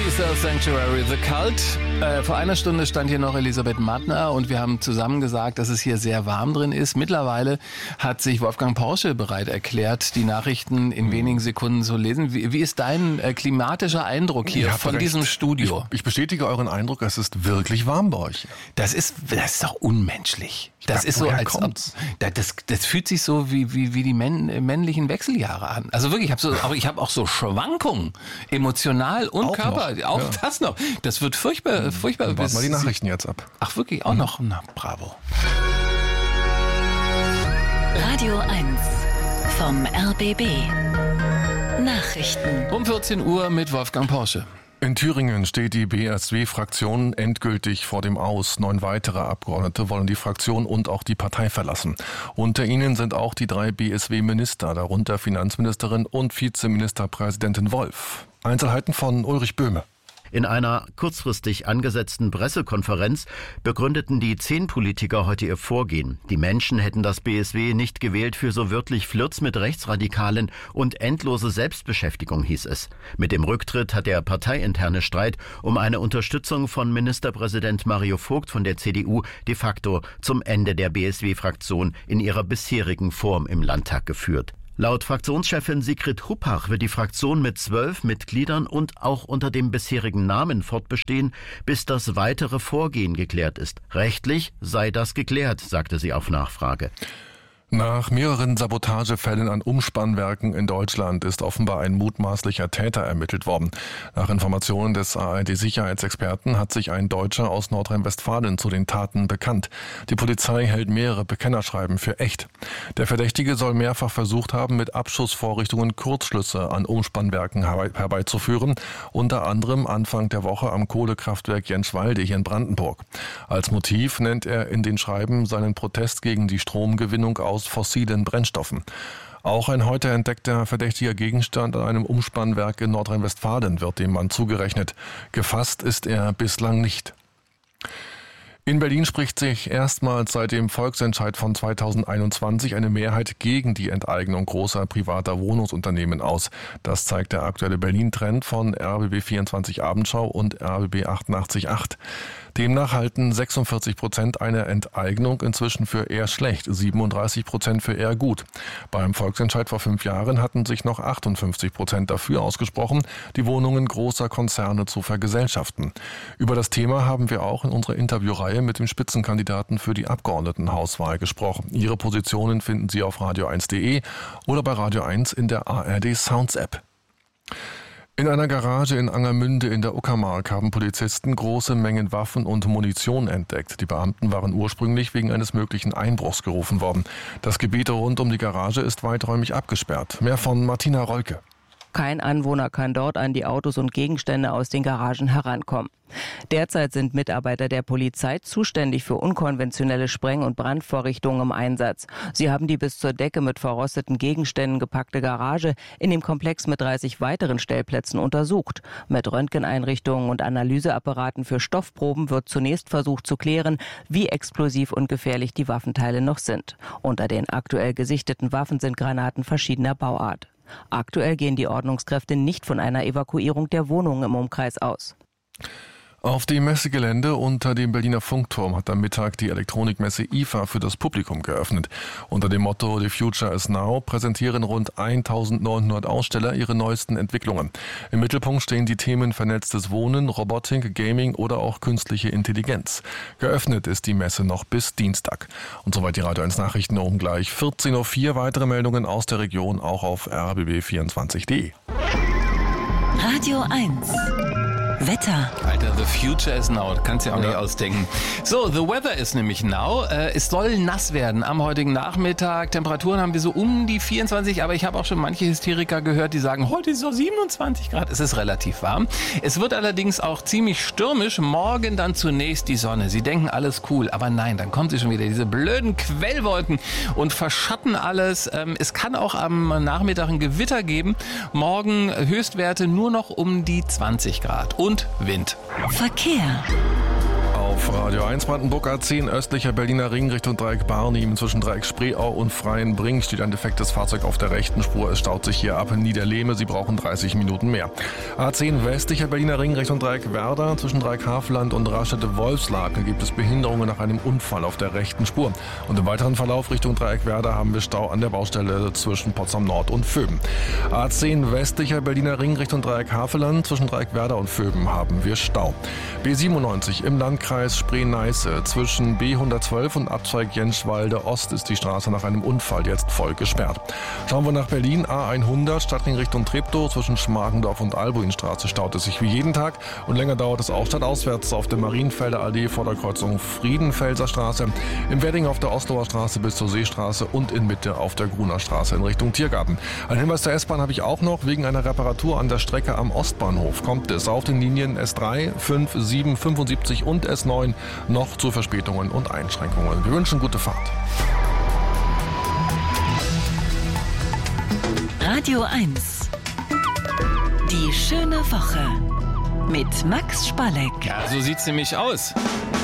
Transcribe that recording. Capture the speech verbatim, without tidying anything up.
Jesus Sanctuary, The Cult. Äh, vor einer Stunde stand hier noch Elisabeth Mattner und wir haben zusammen gesagt, dass es hier sehr warm drin ist. Mittlerweile hat sich Wolfgang Porsche bereit erklärt, die Nachrichten in wenigen Sekunden zu lesen. Wie, wie ist dein äh, klimatischer Eindruck hier von recht. diesem Studio? Ich, ich bestätige euren Eindruck, es ist wirklich warm bei euch. Das ist, das ist doch unmenschlich. Das ist so, als ob, das, das fühlt sich so wie, wie, wie die männ, männlichen Wechseljahre an. Also wirklich, ich habe so, aber ich habe auch so Schwankungen, emotional und auch Körper. Noch. Auch ja. das noch. Das wird furchtbar, furchtbar. Dann warten wir die Nachrichten jetzt ab. Ach wirklich, auch mhm. noch? Na, bravo. Radio eins vom R B B. Nachrichten. Um vierzehn Uhr mit Wolfgang Porsche. In Thüringen steht die B S W-Fraktion endgültig vor dem Aus. Neun weitere Abgeordnete wollen die Fraktion und auch die Partei verlassen. Unter ihnen sind auch die drei B S W-Minister, darunter Finanzministerin und Vizeministerpräsidentin Wolf. Einzelheiten von Ulrich Böhme. In einer kurzfristig angesetzten Pressekonferenz begründeten die zehn Politiker heute ihr Vorgehen. Die Menschen hätten das B S W nicht gewählt für so wörtlich Flirts mit Rechtsradikalen und endlose Selbstbeschäftigung, hieß es. Mit dem Rücktritt hat der parteiinterne Streit um eine Unterstützung von Ministerpräsident Mario Vogt von der C D U de facto zum Ende der B S W-Fraktion in ihrer bisherigen Form im Landtag geführt. Laut Fraktionschefin Sigrid Huppach wird die Fraktion mit zwölf Mitgliedern und auch unter dem bisherigen Namen fortbestehen, bis das weitere Vorgehen geklärt ist. Rechtlich sei das geklärt, sagte sie auf Nachfrage. Nach mehreren Sabotagefällen an Umspannwerken in Deutschland ist offenbar ein mutmaßlicher Täter ermittelt worden. Nach Informationen des A R D-Sicherheitsexperten hat sich ein Deutscher aus Nordrhein-Westfalen zu den Taten bekannt. Die Polizei hält mehrere Bekennerschreiben für echt. Der Verdächtige soll mehrfach versucht haben, mit Abschussvorrichtungen Kurzschlüsse an Umspannwerken herbeizuführen, unter anderem Anfang der Woche am Kohlekraftwerk Jenschwalde hier in Brandenburg. Als Motiv nennt er in den Schreiben seinen Protest gegen die Stromgewinnung aus fossilen Brennstoffen. Auch ein heute entdeckter verdächtiger Gegenstand an einem Umspannwerk in Nordrhein-Westfalen wird dem Mann zugerechnet. Gefasst ist er bislang nicht. In Berlin spricht sich erstmals seit dem Volksentscheid von zweitausendeinundzwanzig eine Mehrheit gegen die Enteignung großer privater Wohnungsunternehmen aus. Das zeigt der aktuelle Berlin-Trend von R B B vierundzwanzig Abendschau und R B B achtundachtzig Komma acht. Demnach halten sechsundvierzig Prozent eine Enteignung inzwischen für eher schlecht, siebenunddreißig Prozent für eher gut. Beim Volksentscheid vor fünf Jahren hatten sich noch achtundfünfzig Prozent dafür ausgesprochen, die Wohnungen großer Konzerne zu vergesellschaften. Über das Thema haben wir auch in unserer Interviewreihe mit dem Spitzenkandidaten für die Abgeordnetenhauswahl gesprochen. Ihre Positionen finden Sie auf radio eins punkt de oder bei Radio eins in der A R D Sounds App. In einer Garage in Angermünde in der Uckermark haben Polizisten große Mengen Waffen und Munition entdeckt. Die Beamten waren ursprünglich wegen eines möglichen Einbruchs gerufen worden. Das Gebiet rund um die Garage ist weiträumig abgesperrt. Mehr von Martina Rolke. Kein Anwohner kann dort an die Autos und Gegenstände aus den Garagen herankommen. Derzeit sind Mitarbeiter der Polizei zuständig für unkonventionelle Spreng- und Brandvorrichtungen im Einsatz. Sie haben die bis zur Decke mit verrosteten Gegenständen gepackte Garage in dem Komplex mit dreißig weiteren Stellplätzen untersucht. Mit Röntgeneinrichtungen und Analyseapparaten für Stoffproben wird zunächst versucht zu klären, wie explosiv und gefährlich die Waffenteile noch sind. Unter den aktuell gesichteten Waffen sind Granaten verschiedener Bauart. Aktuell gehen die Ordnungskräfte nicht von einer Evakuierung der Wohnungen im Umkreis aus. Auf dem Messegelände unter dem Berliner Funkturm hat am Mittag die Elektronikmesse I F A für das Publikum geöffnet. Unter dem Motto The Future is Now präsentieren rund eintausendneunhundert Aussteller ihre neuesten Entwicklungen. Im Mittelpunkt stehen die Themen vernetztes Wohnen, Robotik, Gaming oder auch künstliche Intelligenz. Geöffnet ist die Messe noch bis Dienstag. Und soweit die Radio eins Nachrichten um gleich vierzehn Uhr vier. Weitere Meldungen aus der Region auch auf r b b vierundzwanzig punkt de. Radio eins Wetter. Alter, the future is now. Kannst ja auch ja. nicht ausdenken. So, the weather is nämlich now. Äh, es soll nass werden am heutigen Nachmittag. Temperaturen haben wir so um die vierundzwanzig, aber ich habe auch schon manche Hysteriker gehört, die sagen, heute ist es so siebenundzwanzig Grad. Es ist relativ warm. Es wird allerdings auch ziemlich stürmisch. Morgen dann zunächst die Sonne. Sie denken, alles cool. Aber nein, dann kommt sie schon wieder. Diese blöden Quellwolken und verschatten alles. Ähm, es kann auch am Nachmittag ein Gewitter geben. Morgen Höchstwerte nur noch um die zwanzig Grad. Und Und Wind. Verkehr. auf Radio eins Brandenburg A zehn, östlicher Berliner Ring Richtung Dreieck Barnim. Zwischen Dreieck Spreeau und Freienbrink steht ein defektes Fahrzeug auf der rechten Spur. Es staut sich hier ab in Niederlehme. Sie brauchen dreißig Minuten mehr. A zehn, westlicher Berliner Ring Richtung Dreieck Werder. Zwischen Dreieck Havelland und Raststätte-Wolfslake gibt es Behinderungen nach einem Unfall auf der rechten Spur. Und im weiteren Verlauf Richtung Dreieck Werder haben wir Stau an der Baustelle zwischen Potsdam Nord und Vöben. A zehn, westlicher Berliner Ring Richtung Dreieck Havelland. Zwischen Dreieck Werder und Vöben haben wir Stau. B siebenundneunzig im Landkreis Spree-Neiße. Zwischen B hundertzwölf und Abzweig Jenschwalde Ost ist die Straße nach einem Unfall jetzt voll gesperrt. Schauen wir nach Berlin. A hundert, Stadtring Richtung Treptow. Zwischen Schmargendorf und Albuinstraße staut es sich wie jeden Tag. Und länger dauert es auch stadtauswärts auf der Marienfelder Allee vor der Kreuzung Friedenfelser Straße. Im Wedding auf der Osloer Straße bis zur Seestraße und in Mitte auf der Gruner Straße in Richtung Tiergarten. Ein Hinweis zur S-Bahn habe ich auch noch. Wegen einer Reparatur an der Strecke am Ostbahnhof kommt es auf den Linien S drei, fünf, sieben, fünfundsiebzig und S neun noch zu Verspätungen und Einschränkungen. Wir wünschen gute Fahrt. Radio eins. Die schöne Woche mit Max Spalleck. Ja, so sieht's nämlich aus.